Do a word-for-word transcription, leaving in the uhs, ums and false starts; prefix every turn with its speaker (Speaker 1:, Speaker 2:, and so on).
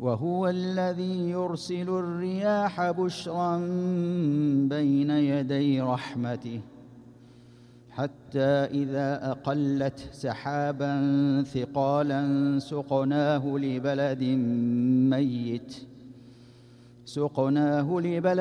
Speaker 1: وهو الذي يرسل الرياح بشرا بين يدي رحمته حتى إذا أقلت سحابا ثقالا سقناه لبلد ميت سقناه لبلد